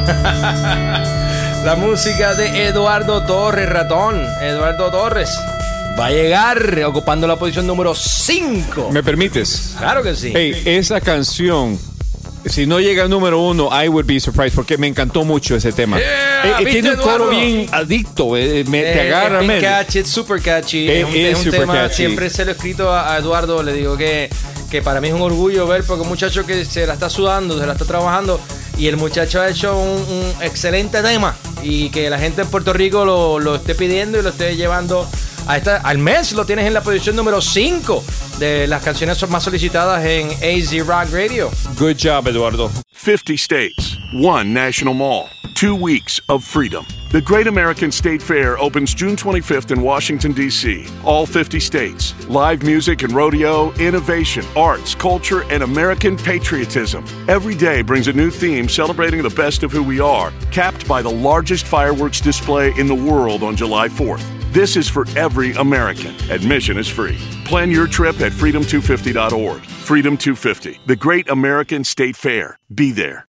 La música de Eduardo Torres, ratón. Eduardo Torres va a llegar ocupando la posición número 5. ¿Me permites? Claro que sí. Hey, esa canción, si no llega al número 1, I would be surprised, porque me encantó mucho ese tema. Tiene un coro bien adicto, te agarra. Es bien catchy, es super catchy. Es un super tema, catchy. siempre se lo he escrito a Eduardo, le digo que para mí es un orgullo ver, porque un muchacho que se la está sudando, se la está trabajando, y el muchacho ha hecho un excelente tema, y que la gente en Puerto Rico lo esté pidiendo y lo esté llevando al mes. Lo tienes en la posición número 5 de las canciones más solicitadas en AZ Rock Radio. Good job, Eduardo. 50 states, one national mall, 2 weeks of freedom. The Great American State Fair opens June 25th in Washington, D.C. All 50 states. Live music and rodeo, innovation, arts, culture, and American patriotism. Every day brings a new theme celebrating the best of who we are, capped by the largest fireworks display in the world on July 4th. This is for every American. Admission is free. Plan your trip at freedom250.org. Freedom 250, the Great American State Fair. Be there.